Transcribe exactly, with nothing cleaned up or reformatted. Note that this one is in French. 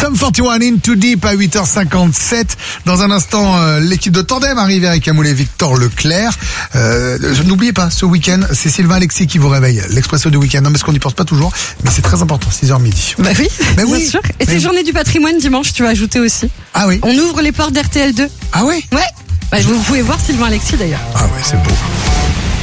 Sum forty one in Too Deep à huit heures cinquante-sept. Dans un instant, euh, l'équipe de Tandem arrive avec Amoul et Victor Leclerc. Euh, n'oubliez pas, ce week-end, c'est Sylvain Alexis qui vous réveille. L'Expresso du week-end. Non, parce qu'on n'y pense pas toujours, mais c'est très important, six heures midi. Bah oui, mais bien oui. sûr. Et mais... c'est journée du patrimoine dimanche, tu vas ajouter aussi. Ah oui. On ouvre les portes d'R T L deux. Ah oui. Ouais. Bah, vous pouvez voir Sylvain Alexis d'ailleurs. Ah ouais, c'est beau.